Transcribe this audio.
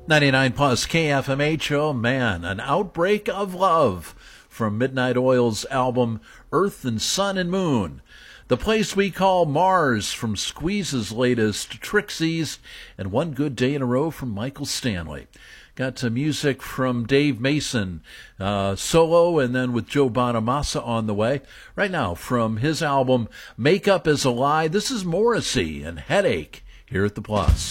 99 plus KFMH. Oh man, an outbreak of love from Midnight Oil's album Earth and Sun and Moon. The Place We Call Mars from Squeeze's latest Trixies, and One Good Day in a Row from Michael Stanley. Got some music from Dave Mason, solo, and then with Joe Bonamassa on the way. Right now, from his album Makeup is a Lie, this is Morrissey and Headache here at the Plus.